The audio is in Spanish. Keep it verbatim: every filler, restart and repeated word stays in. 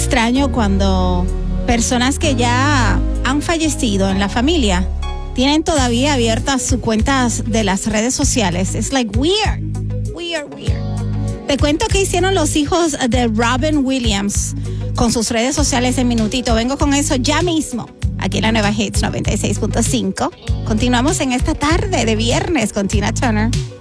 extraño cuando personas que ya han fallecido en la familia tienen todavía abiertas sus cuentas de las redes sociales. It's like weird, weird, weird. Te cuento qué hicieron los hijos de Robin Williams con sus redes sociales en minutito. Vengo con eso ya mismo, aquí en la Nueva Hits noventa y seis punto cinco. Continuamos en esta tarde de viernes con Tina Turner.